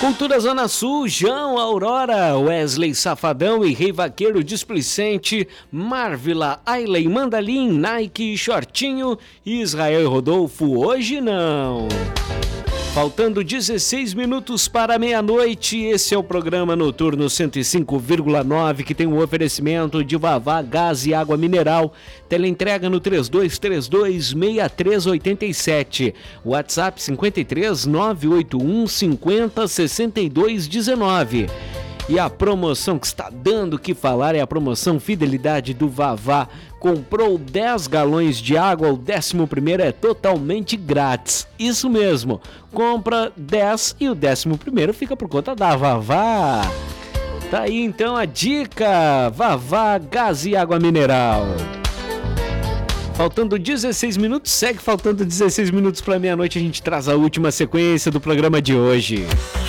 Cultura Zona Sul, João Aurora, Wesley Safadão e Rei Vaqueiro Displicente, Marvila, Aileen Mandalim, Nike, Shortinho, Israel e Rodolfo, hoje não. Faltando 16 minutos para meia-noite, esse é o programa Noturno 105,9, que tem um oferecimento de Vavá Gás e Água Mineral. Teleentrega no 3232-6387. WhatsApp 53 981 50 62 19. E a promoção que está dando o que falar é a promoção Fidelidade do Vavá. Comprou 10 galões de água, o 11º é totalmente grátis. Isso mesmo, compra 10 e o 11º fica por conta da Vavá. Tá aí então a dica, Vavá Gás e Água Mineral. Faltando 16 minutos, segue faltando 16 minutos para meia-noite, a gente traz a última sequência do programa de hoje.